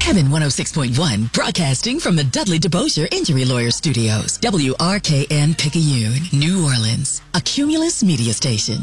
Heaven 106.1, broadcasting from the Dudley DeBosier Injury Lawyer Studios. WRKN Picayune, New Orleans, a Cumulus media station.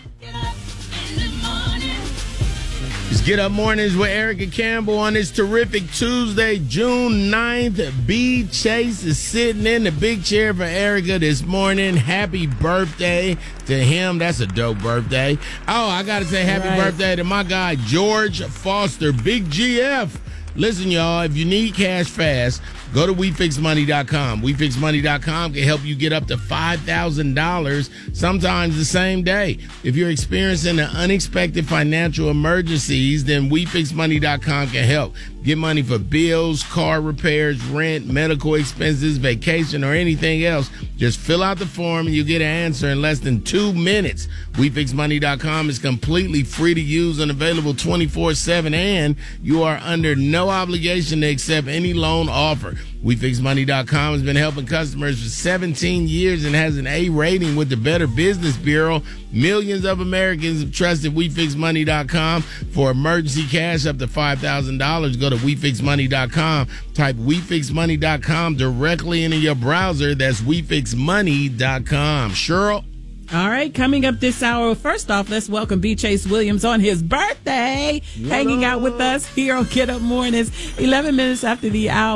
It's Get Up Mornings with Erica Campbell on this terrific Tuesday, June 9th. B. Chase is sitting in the big chair for Erica this morning. Happy birthday to him. That's a dope birthday. Oh, I got to say happy birthday to my guy, George Foster, Big GF. Listen, y'all, if you need cash fast, go to WeFixMoney.com. WeFixMoney.com can help you get up to $5,000, sometimes the same day. If you're experiencing an unexpected financial emergencies, then WeFixMoney.com can help. Get money for bills, car repairs, rent, medical expenses, vacation, or anything else. Just fill out the form and you get an answer in less than 2 minutes. WeFixMoney.com is completely free to use and available 24/7, and you are under no obligation to accept any loan offer. WeFixMoney.com has been helping customers for 17 years and has an A rating with the Better Business Bureau. Millions of Americans have trusted WeFixMoney.com for emergency cash up to $5,000. Go to WeFixMoney.com. Type WeFixMoney.com directly into your browser. That's WeFixMoney.com. Cheryl? All right, coming up this hour, first off, let's welcome B. Chase Williams on his birthday, hanging out with us here on Get Up Mornings, 11 minutes after the hour.